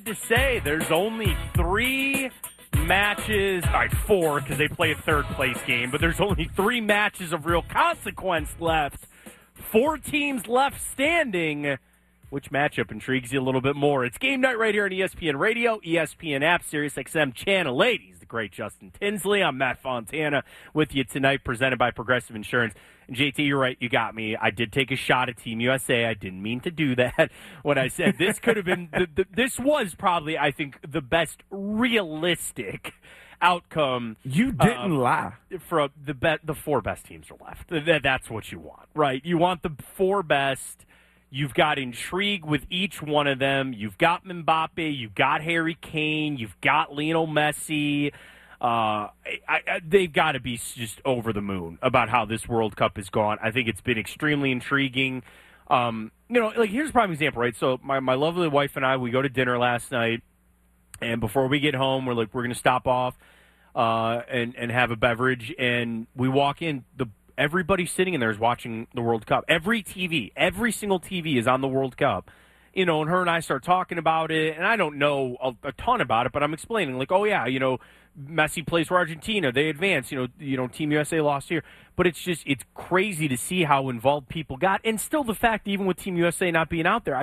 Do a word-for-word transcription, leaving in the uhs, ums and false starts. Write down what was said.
To say there's only three matches, all right, four because they play a third place game, but there's only three matches of real consequence left. Four teams left standing. Which matchup intrigues you a little bit more? It's game night right here on E S P N Radio, E S P N app, Sirius X M Channel eighty. He's the great Justin Tinsley. I'm Matt Fontana with you tonight, presented by Progressive Insurance. And J T, you're right. You got me. I did take a shot at Team U S A. I didn't mean to do that when I said this could have been, the, the, this was probably, I think, the best realistic outcome. You didn't um, lie. For the be- the four best teams are left. That, that's what you want, right? You want the four best. You've got intrigue with each one of them. You've got Mbappe. You've got Harry Kane. You've got Lionel Messi. Uh, I, I, they've got to be just over the moon about how this World Cup has gone. I think it's been extremely intriguing. Um, you know, like here's a prime example, right? So my, my lovely wife and I, we go to dinner last night, and before we get home, we're like, we're going to stop off uh, and, and have a beverage, and we walk in, the everybody sitting in there is watching the World Cup. Every T V, every single T V is on the World Cup. You know, and her and I start talking about it, and I don't know a, a ton about it, but I'm explaining, like, oh, yeah, you know, Messi plays for Argentina. They advance. You know, you know, Team U S A lost here. But it's just, it's crazy to see how involved people got. And still the fact, even with Team U S A not being out there,